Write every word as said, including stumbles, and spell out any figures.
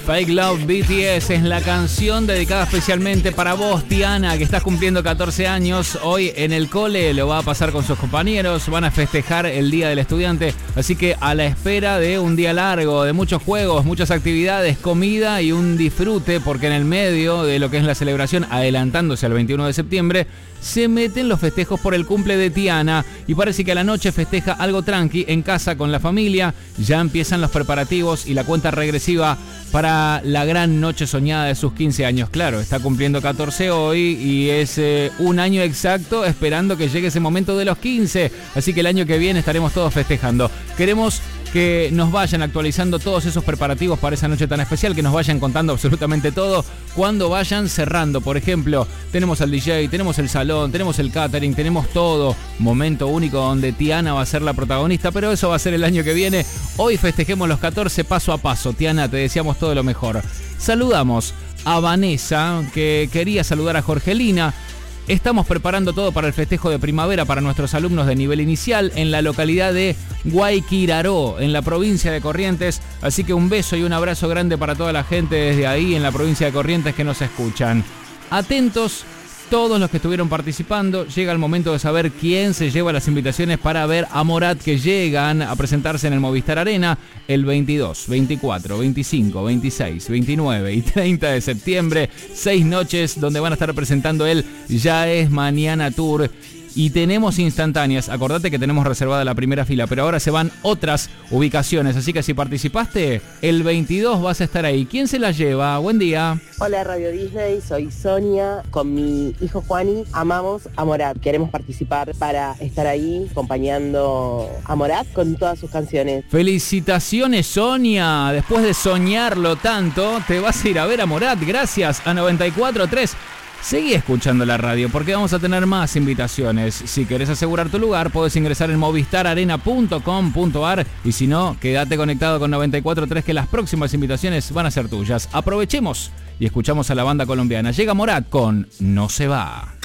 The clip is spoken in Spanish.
Fake Love B T S es la canción dedicada especialmente para vos, Tiana, que estás cumpliendo catorce años. Hoy en el cole lo va a pasar con sus compañeros, van a festejar el Día del Estudiante, así que a la espera de un día largo, de muchos juegos, muchas actividades, comida y un disfrute, porque en el medio de lo que es la celebración, adelantándose al veintiuno de septiembre, se meten los festejos por el cumple de Tiana y parece que a la noche festeja algo tranqui en casa con la familia. Ya empiezan los preparativos y la cuenta regresiva para la gran noche soñada de sus quince años. Claro, está cumpliendo catorce hoy y es eh, un año exacto esperando que llegue ese momento de los quince. Así que el año que viene estaremos todos festejando. Queremos que nos vayan actualizando todos esos preparativos para esa noche tan especial, que nos vayan contando absolutamente todo cuando vayan cerrando. Por ejemplo, tenemos al D J, tenemos el salón, tenemos el catering, tenemos todo. Momento único donde Tiana va a ser la protagonista, pero eso va a ser el año que viene. Hoy festejemos los catorce paso a paso. Tiana, te deseamos todo lo mejor. Saludamos a Vanessa, que quería saludar a Jorgelina. Estamos preparando todo para el festejo de primavera para nuestros alumnos de nivel inicial en la localidad de Guayquiraró, en la provincia de Corrientes. Así que un beso y un abrazo grande para toda la gente desde ahí en la provincia de Corrientes que nos escuchan. Atentos todos los que estuvieron participando. Llega el momento de saber quién se lleva las invitaciones para ver a Morat, que llegan a presentarse en el Movistar Arena el veintidós, veinticuatro, veinticinco, veintiséis, veintinueve y treinta de septiembre. Seis noches donde van a estar presentando el Ya es Mañana Tour. Y tenemos instantáneas, acordate que tenemos reservada la primera fila, pero ahora se van otras ubicaciones, así que si participaste, el veintidós vas a estar ahí. ¿Quién se la lleva? Buen día. Hola Radio Disney, soy Sonia, con mi hijo Juani, amamos a Morat, queremos participar para estar ahí acompañando a Morat con todas sus canciones. Felicitaciones, Sonia, después de soñarlo tanto, te vas a ir a ver a Morat, gracias a noventa y cuatro punto tres. Seguí escuchando la radio porque vamos a tener más invitaciones. Si querés asegurar tu lugar, podés ingresar en movistar arena punto com punto ar y si no, quédate conectado con noventa y cuatro punto tres que las próximas invitaciones van a ser tuyas. Aprovechemos y escuchamos a la banda colombiana. Llega Morat con No se va.